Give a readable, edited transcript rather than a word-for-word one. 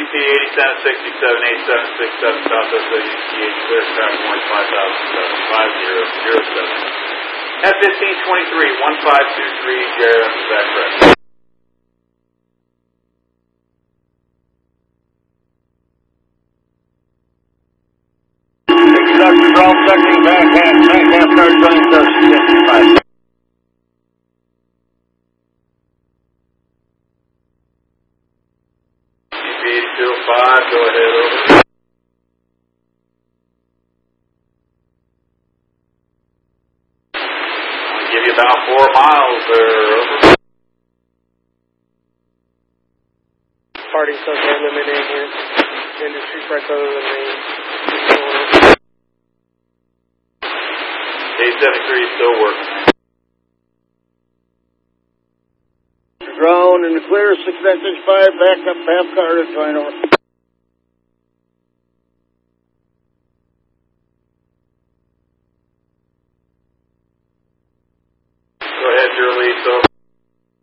CP 8767 Southwest WCH, clear traffic 15007 F-1523 1523 JRF, is that correct? Dr. Brown, second back half car joint 55. CP 8205, go ahead, over. I'll give you about 4 miles there, over. Party subway limit in here. Industry price other than me. 873 is still working. Ground in the clear, 695, back up half car to join over.